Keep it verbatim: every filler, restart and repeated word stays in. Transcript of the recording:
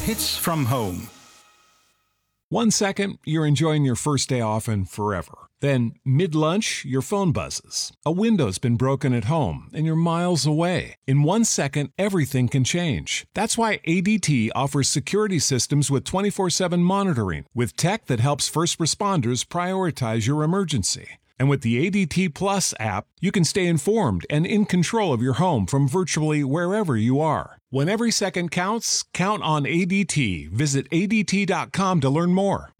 Hits from home. One second, you're enjoying your first day off and forever. Then, mid-lunch, your phone buzzes. A window's been broken at home, and you're miles away. In one second, everything can change. That's why A D T offers security systems with twenty-four seven monitoring, with tech that helps first responders prioritize your emergency. And with the A D T Plus app, you can stay informed and in control of your home from virtually wherever you are. When every second counts, count on A D T. Visit A D T dot com to learn more.